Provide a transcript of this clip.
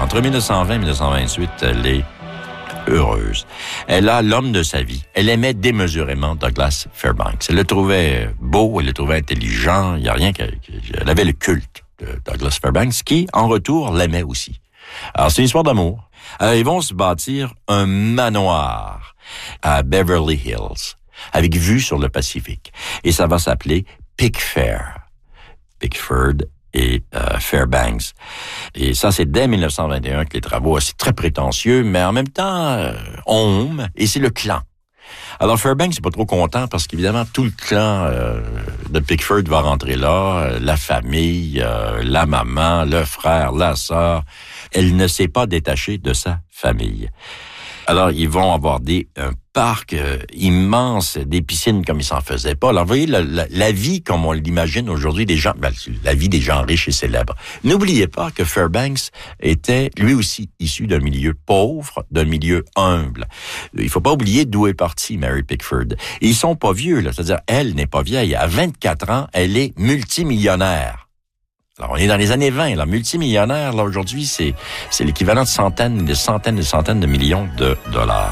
Entre 1920 et 1928, elle est heureuse. Elle a l'homme de sa vie. Elle aimait démesurément Douglas Fairbanks. Elle le trouvait beau, elle le trouvait intelligent. Il n'y a rien elle avait le culte de Douglas Fairbanks, qui, en retour, l'aimait aussi. Alors, c'est une histoire d'amour. Alors, ils vont se bâtir un manoir à Beverly Hills, avec vue sur le Pacifique. Et ça va s'appeler Pickfair. Pickford et Fairbanks. Et ça, c'est dès 1921 que les travaux, c'est très prétentieux, mais en même temps, et c'est le clan. Alors, Fairbanks n'est pas trop content parce qu'évidemment, tout le clan de Pickford va rentrer là, la famille, la maman, le frère, la sœur. Elle ne s'est pas détachée de sa famille. Alors, ils vont avoir un parc immense, des piscines comme ils s'en faisaient pas. Alors, vous voyez, la vie comme on l'imagine aujourd'hui des gens, la vie des gens riches et célèbres. N'oubliez pas que Fairbanks était lui aussi issu d'un milieu pauvre, d'un milieu humble. Il faut pas oublier d'où est partie Mary Pickford. Ils sont pas vieux, là. C'est-à-dire, elle n'est pas vieille. À 24 ans, elle est multimillionnaire. Alors, on est dans les années 20, là. Multimillionnaire, là, aujourd'hui, c'est l'équivalent de centaines de millions de dollars.